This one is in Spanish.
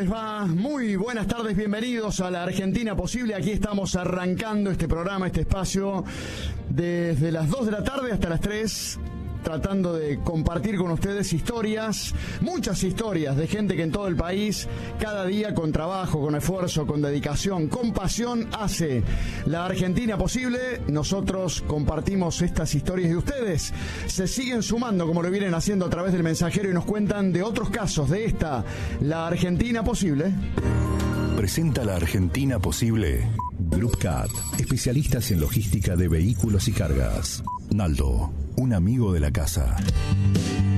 les va? Muy buenas tardes, bienvenidos a la Argentina Posible. Aquí estamos arrancando este programa, este espacio, desde las 2 de la tarde hasta las 3, tratando de compartir con ustedes historias, muchas historias de gente que en todo el país, cada día con trabajo, con esfuerzo, con dedicación, con pasión, hace la Argentina posible. Nosotros compartimos estas historias y ustedes se siguen sumando, como lo vienen haciendo a través del mensajero, y nos cuentan de otros casos de esta, la Argentina posible. Presenta la Argentina Posible. Group Cat, especialistas en logística de vehículos y cargas. Naldo, un amigo de la casa.